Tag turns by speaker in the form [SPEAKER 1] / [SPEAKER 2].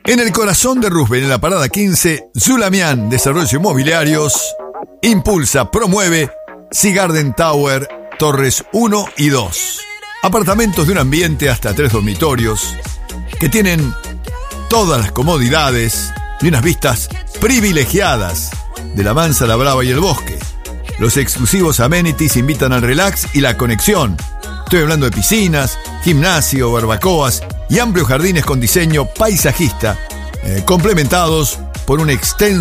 [SPEAKER 1] En el corazón de Roosevelt, en la parada 15, Zulamian Desarrollos Inmobiliarios impulsa, promueve Sea Garden Tower, Torres 1 y 2. Apartamentos de un ambiente hasta 3 dormitorios que tienen todas las comodidades y unas vistas privilegiadas de la Mansa, la Brava y el bosque. Los exclusivos amenities invitan al relax y la conexión. Estoy hablando de piscinas, gimnasio, barbacoas y amplios jardines con diseño paisajista, complementados por un extenso